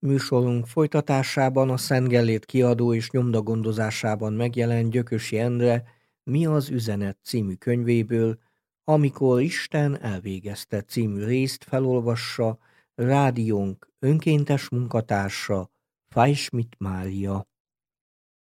Műsorunk folytatásában a Szent Gellért kiadó és nyomda gondozásában megjelent Gyökösi Endre Mi az üzenet című könyvéből, Amikor Isten elvégezte című részt felolvassa rádiónk önkéntes munkatársa, Fajsmit Mária.